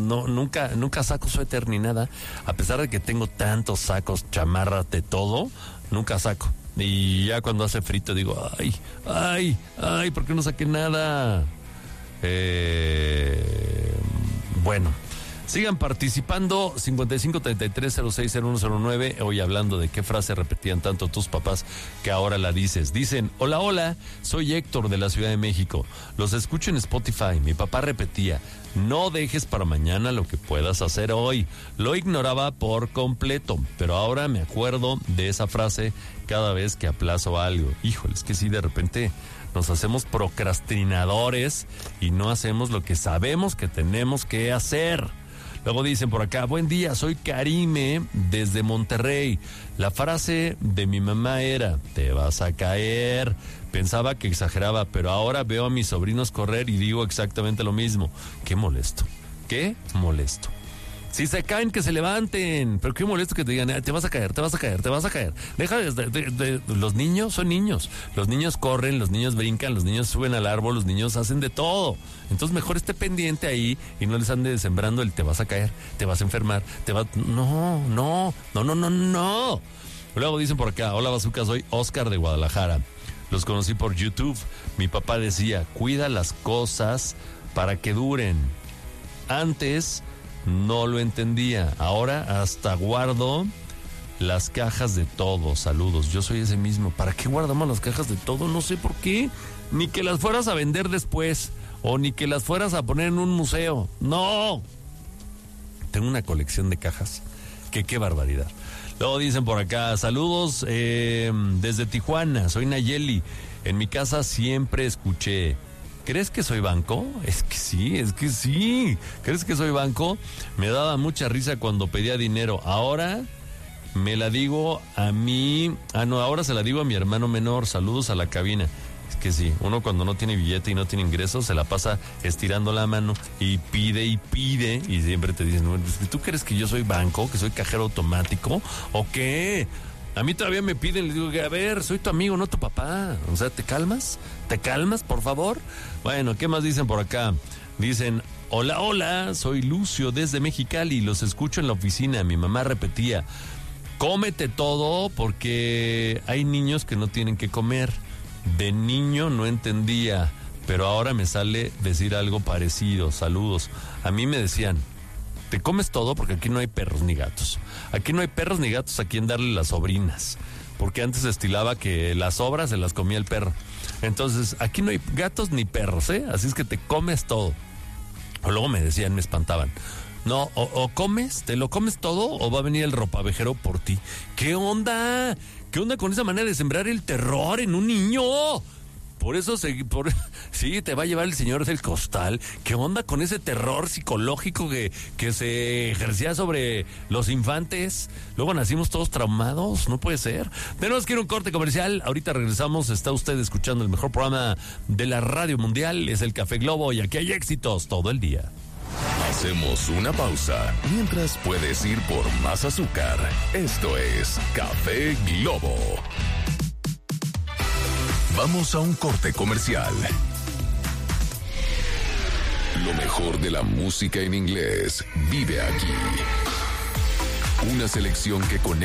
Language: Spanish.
no, nunca saco suéter ni nada. A pesar de que tengo tantos sacos, chamarras, de todo, nunca saco. Y ya cuando hace frito digo, ay, ¿por qué no saqué nada? Bueno, sigan participando. 5533060109. Hoy hablando de qué frase repetían tanto tus papás que ahora la dices. Dicen, hola, soy Héctor de la Ciudad de México. Los escucho en Spotify. Mi papá repetía, no dejes para mañana lo que puedas hacer hoy. Lo ignoraba por completo, pero ahora me acuerdo de esa frase cada vez que aplazo algo. Híjole, es que sí, de repente nos hacemos procrastinadores y no hacemos lo que sabemos que tenemos que hacer. Luego dicen por acá, buen día, soy Karime desde Monterrey. La frase de mi mamá era, te vas a caer. Pensaba que exageraba, pero ahora veo a mis sobrinos correr y digo exactamente lo mismo. Qué molesto. Si se caen, que se levanten. Pero qué molesto que te digan, te vas a caer. Deja los niños son niños. Los niños corren, los niños brincan, los niños suben al árbol, los niños hacen de todo. Entonces mejor esté pendiente ahí y no les ande sembrando el te vas a caer, te vas a enfermar, No. Luego dicen por acá, hola Bazooka, soy Oscar de Guadalajara. Los conocí por YouTube. Mi papá decía, cuida las cosas para que duren. Antes no lo entendía. Ahora hasta guardo las cajas de todo. Saludos. Yo soy ese mismo. ¿Para qué guardamos las cajas de todo? No sé por qué. Ni que las fueras a vender después. O ni que las fueras a poner en un museo. No. Tengo una colección de cajas. Qué barbaridad. Luego dicen por acá, saludos desde Tijuana. Soy Nayeli. En mi casa siempre escuché, ¿crees que soy banco? Es que sí. ¿Crees que soy banco? Me daba mucha risa cuando pedía dinero. Ahora me la digo a mí. Ahora se la digo a mi hermano menor. Saludos a la cabina. Es que sí, uno cuando no tiene billete y no tiene ingresos se la pasa estirando la mano y pide y siempre te dicen, ¿tú crees que yo soy banco? ¿Que soy cajero automático? ¿O qué? A mí todavía me piden, les digo, a ver, soy tu amigo, no tu papá. O sea, ¿te calmas? ¿Te calmas, por favor? Bueno, ¿qué más dicen por acá? Dicen, hola, soy Lucio desde Mexicali, los escucho en la oficina. Mi mamá repetía, cómete todo porque hay niños que no tienen que comer. De niño no entendía, pero ahora me sale decir algo parecido. Saludos. A mí me decían, te comes todo porque aquí no hay perros ni gatos. Aquí no hay perros ni gatos a quien darle las sobrinas. Porque antes se estilaba que las sobras se las comía el perro. Entonces, aquí no hay gatos ni perros, ¿eh? Así es que te comes todo. O luego me decían, me espantaban. No, o comes, te lo comes todo o va a venir el ropavejero por ti. ¿Qué onda? ¿Qué onda con esa manera de sembrar el terror en un niño? Por eso sí, te va a llevar el señor del costal. ¿Qué onda con ese terror psicológico que se ejercía sobre los infantes? Luego nacimos todos traumados, no puede ser. Tenemos que ir a un corte comercial. Ahorita regresamos. Está usted escuchando el mejor programa de la radio mundial. Es el Café Globo y aquí hay éxitos todo el día. Hacemos una pausa mientras puedes ir por más azúcar. Esto es Café Globo. Vamos a un corte comercial. Lo mejor de la música en inglés vive aquí. Una selección que conecta